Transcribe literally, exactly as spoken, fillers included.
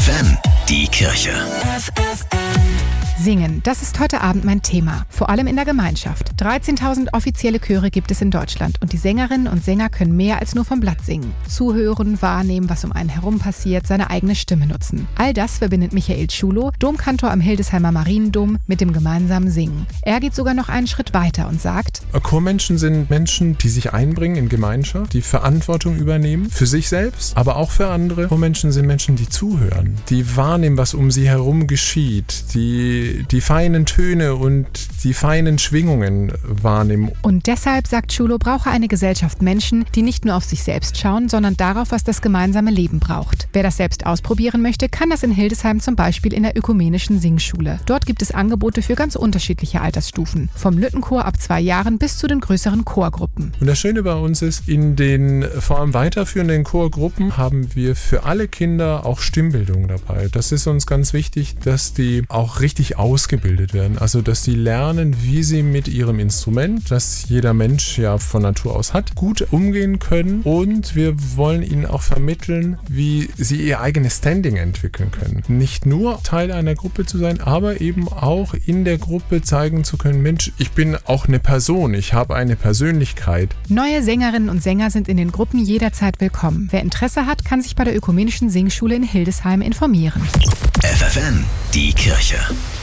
F F M, die Kirche. F F M. Singen, das ist heute Abend mein Thema. Vor allem in der Gemeinschaft. dreizehntausend offizielle Chöre gibt es in Deutschland und die Sängerinnen und Sänger können mehr als nur vom Blatt singen. Zuhören, wahrnehmen, was um einen herum passiert, seine eigene Stimme nutzen. All das verbindet Michael Schulow, Domkantor am Hildesheimer Mariendom, mit dem gemeinsamen Singen. Er geht sogar noch einen Schritt weiter und sagt: Chormenschen sind Menschen, die sich einbringen in Gemeinschaft, die Verantwortung übernehmen, für sich selbst, aber auch für andere. Chormenschen sind Menschen, die zuhören, die wahrnehmen, was um sie herum geschieht, die die feinen Töne und die feinen Schwingungen wahrnehmen. Und deshalb, sagt Schulow, brauche eine Gesellschaft Menschen, die nicht nur auf sich selbst schauen, sondern darauf, was das gemeinsame Leben braucht. Wer das selbst ausprobieren möchte, kann das in Hildesheim zum Beispiel in der ökumenischen Singschule. Dort gibt es Angebote für ganz unterschiedliche Altersstufen. Vom Lüttenchor ab zwei Jahren bis zu den größeren Chorgruppen. Und das Schöne bei uns ist, in den vor allem weiterführenden Chorgruppen haben wir für alle Kinder auch Stimmbildung dabei. Das ist uns ganz wichtig, dass die auch richtig ausgebildet werden. Also, dass sie lernen, wie sie mit ihrem Instrument, das jeder Mensch ja von Natur aus hat, gut umgehen können. Und wir wollen ihnen auch vermitteln, wie sie ihr eigenes Standing entwickeln können. Nicht nur Teil einer Gruppe zu sein, aber eben auch in der Gruppe zeigen zu können, Mensch, ich bin auch eine Person, ich habe eine Persönlichkeit. Neue Sängerinnen und Sänger sind in den Gruppen jederzeit willkommen. Wer Interesse hat, kann sich bei der ökumenischen Singschule in Hildesheim informieren. F F M, die Kirche.